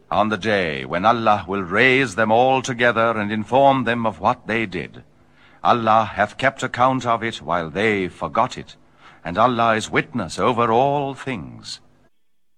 on the day when Allah will raise them all together and inform them of what they did. Allah hath kept account of it while they forgot it, and Allah is witness over all things.